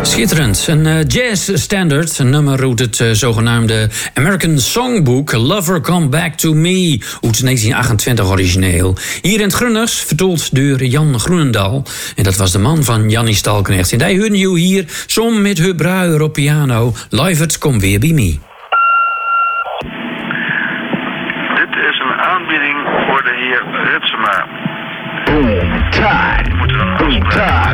Schitterend. Een jazz standard. Een nummer uit het zogenaamde American Songbook. Lover Come Back to Me. Uit 1928 origineel. Hier in het Grunners, vertolkt door Jan Groenendal. En dat was de man van Jannie Stalknecht. En die hoorden je hier, som met Huub Bruijer op piano. Lievert, kom weer bij me. Dit is een aanbieding voor de heer Ritsema. Boom, time. Moeten we een afspraak